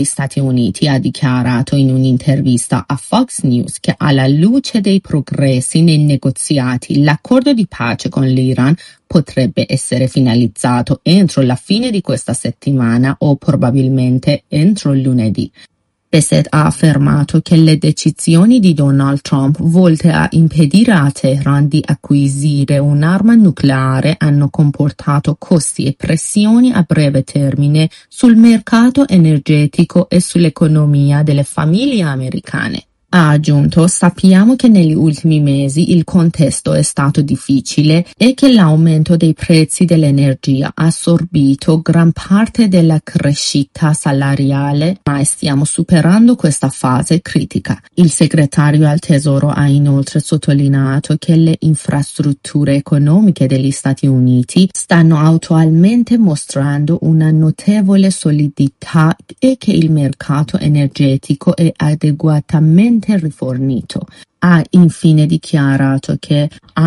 Gli Stati Uniti ha dichiarato in un'intervista a Fox News che alla luce dei progressi nei negoziati, l'accordo di pace con l'Iran potrebbe essere finalizzato entro la fine di questa settimana o probabilmente entro lunedì. Bassett ha affermato che le decisioni di Donald Trump volte a impedire a Teheran di acquisire un'arma nucleare hanno comportato costi e pressioni a breve termine sul mercato energetico e sull'economia delle famiglie americane. Ha aggiunto: sappiamo che negli ultimi mesi il contesto è stato difficile e che l'aumento dei prezzi dell'energia ha assorbito gran parte della crescita salariale, ma stiamo superando questa fase critica. Il segretario al Tesoro ha inoltre sottolineato che le infrastrutture economiche degli Stati Uniti stanno attualmente mostrando una notevole solidità e che il mercato energetico è adeguatamente rifornito. Ha infine dichiarato che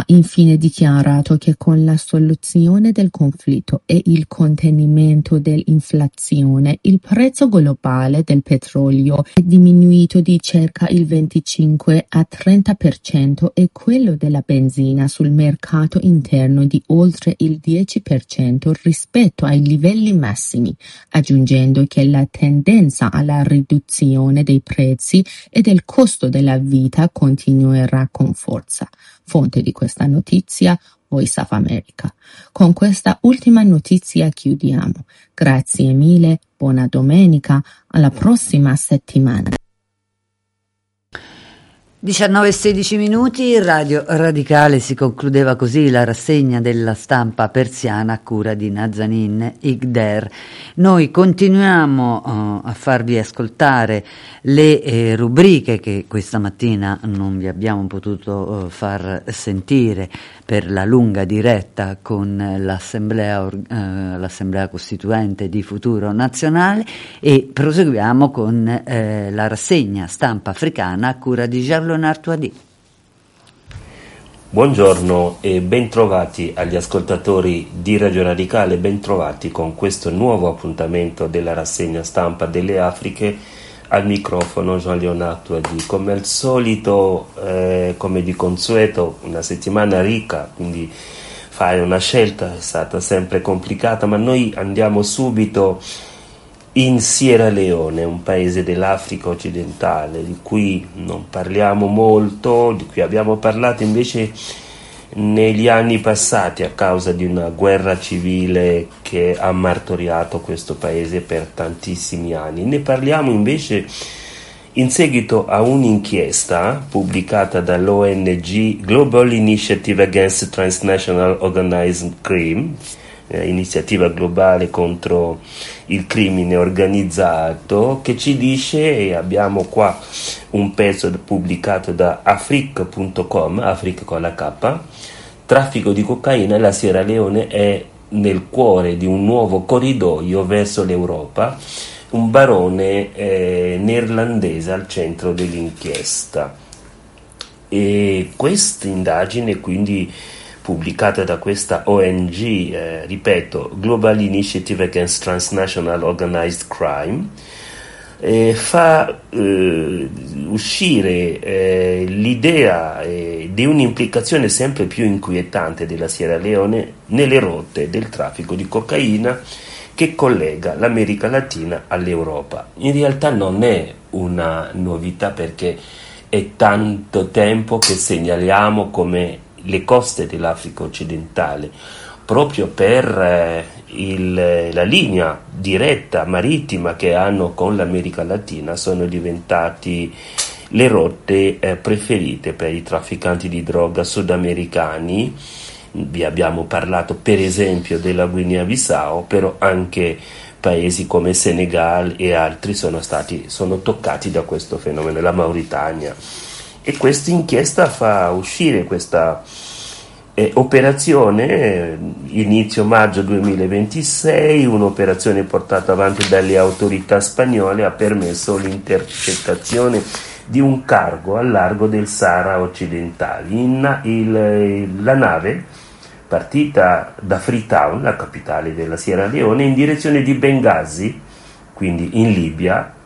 con la soluzione del conflitto e il contenimento dell'inflazione, il prezzo globale del petrolio è diminuito di circa il 25 a 30% e quello della benzina sul mercato interno di oltre il 10% rispetto ai livelli massimi, aggiungendo che la tendenza alla riduzione dei prezzi e del costo della vita continuerà con forza. Fonte di questa notizia, Voice of America. Con questa ultima notizia chiudiamo. Grazie mille, buona domenica, alla prossima settimana. 19:16, Radio Radicale. Si concludeva così la rassegna della stampa persiana a cura di Nazanin Igder. Noi continuiamo a farvi ascoltare le rubriche che questa mattina non vi abbiamo potuto far sentire per la lunga diretta con l'Assemblea Costituente di Futuro Nazionale, e proseguiamo con la rassegna stampa africana a cura di Jean-Leonard Touadé. Buongiorno e bentrovati agli ascoltatori di Radio Radicale, bentrovati con questo nuovo appuntamento della rassegna stampa delle Afriche. Al microfono Jean-Leonard Touadé. Come al solito, come di consueto, una settimana ricca, quindi fare una scelta è stata sempre complicata, ma noi andiamo subito in Sierra Leone, un paese dell'Africa occidentale di cui non parliamo molto, di cui abbiamo parlato invece negli anni passati a causa di una guerra civile che ha martoriato questo paese per tantissimi anni. Ne parliamo invece in seguito a un'inchiesta pubblicata dall'ONG Global Initiative Against Transnational Organized Crime, iniziativa globale contro il crimine organizzato, che ci dice, e abbiamo qua un pezzo pubblicato da afrique.com, Afrique con la K: traffico di cocaina, la Sierra Leone è nel cuore di un nuovo corridoio verso l'Europa, un barone neerlandese al centro dell'inchiesta. E questa indagine, quindi pubblicata da questa ONG, ripeto, Global Initiative Against Transnational Organized Crime, fa uscire l'idea di un'implicazione sempre più inquietante della Sierra Leone nelle rotte del traffico di cocaina che collega l'America Latina all'Europa. In realtà non è una novità, perché è tanto tempo che segnaliamo come le coste dell'Africa occidentale, proprio per la linea diretta marittima che hanno con l'America Latina, sono diventati le rotte preferite per i trafficanti di droga sudamericani. Vi abbiamo parlato per esempio della Guinea-Bissau, però anche paesi come Senegal e altri sono toccati da questo fenomeno, la Mauritania. E questa inchiesta fa uscire questa operazione, inizio maggio 2026, un'operazione portata avanti dalle autorità spagnole ha permesso l'intercettazione di un cargo al largo del Sahara occidentale. La nave, partita da Freetown, la capitale della Sierra Leone, in direzione di Bengasi, quindi in Libia,